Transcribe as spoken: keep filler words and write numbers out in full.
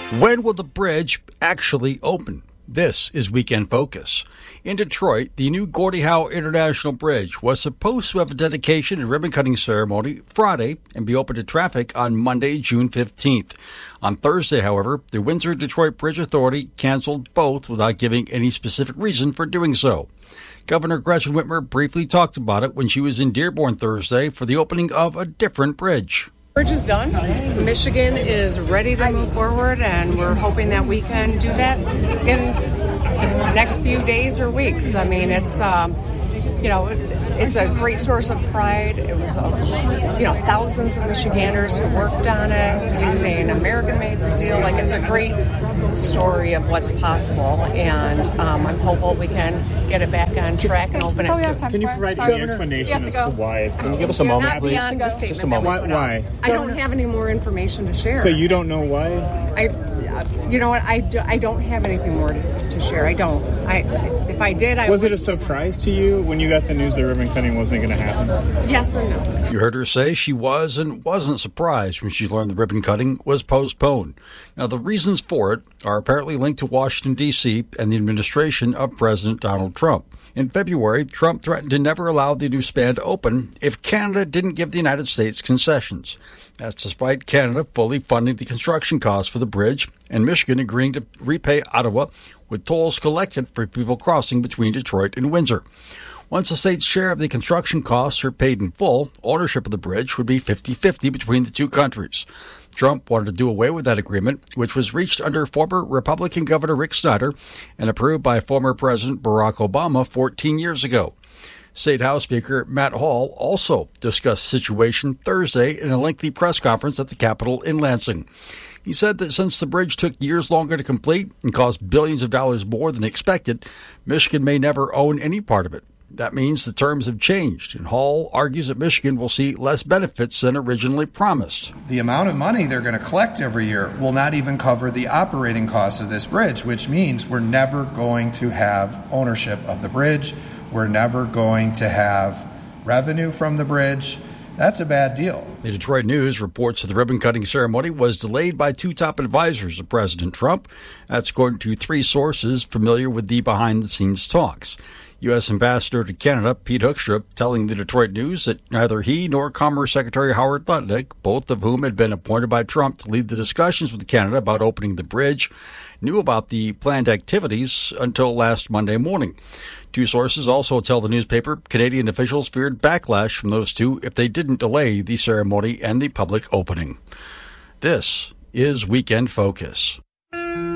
When will the bridge actually open? This is Weekend Focus. In Detroit, the new Gordie Howe International Bridge was supposed to have a dedication and ribbon-cutting ceremony Friday and be open to traffic on Monday, June fifteenth. On Thursday, however, the Windsor-Detroit Bridge Authority canceled both without giving any specific reason for doing so. Governor Gretchen Whitmer briefly talked about it when she was in Dearborn Thursday for the opening of a different bridge. Bridge is done. Michigan is ready to move forward, and we're hoping that we can do that in the next few days or weeks. I mean, it's um, you know, it's a great source of pride. It was, a, you know, thousands of Michiganders who worked on it using American-made steel. Like, it's a great story of what's possible, and um, I'm hopeful we can get it back on track and open it soon. Can you provide any explanation as to why it's Can you give us a moment, Not please? beyond a statement Just a moment. that we put Why? out. I don't have any more information to share. So you don't know why? I, you know what? I, do, I don't have anything more to, to share. I don't. I if I did, I was would. it a surprise to you when you got the news that ribbon cutting wasn't going to happen? Yes and no. You heard her say she was and wasn't surprised when she learned the ribbon cutting was postponed. Now, the reasons for it are apparently linked to Washington, D C and the administration of President Donald Trump. In February, Trump threatened to never allow the new span to open if Canada didn't give the United States concessions. That's despite Canada fully funding the construction costs for the bridge and Michigan agreeing to repay Ottawa with tolls collected for people crossing between Detroit and Windsor. Once the state's share of the construction costs are paid in full, ownership of the bridge would be fifty-fifty between the two countries. Trump wanted to do away with that agreement, which was reached under former Republican Governor Rick Snyder and approved by former President Barack Obama fourteen years ago. State House Speaker Matt Hall also discussed the situation Thursday in a lengthy press conference at the Capitol in Lansing. He said that since the bridge took years longer to complete and cost billions of dollars more than expected, Michigan may never own any part of it. That means the terms have changed, and Hall argues that Michigan will see less benefits than originally promised. The amount of money they're going to collect every year will not even cover the operating costs of this bridge, which means we're never going to have ownership of the bridge. We're never going to have revenue from the bridge. That's a bad deal. The Detroit News reports that the ribbon-cutting ceremony was delayed by two top advisors of President Trump. That's according to three sources familiar with the behind-the-scenes talks. U S. Ambassador to Canada, Pete Hoekstra, telling the Detroit News that neither he nor Commerce Secretary Howard Lutnick, both of whom had been appointed by Trump to lead the discussions with Canada about opening the bridge, knew about the planned activities until last Monday morning. Two sources also tell the newspaper Canadian officials feared backlash from those two if they didn't delay the ceremony and the public opening. This is Weekend Focus.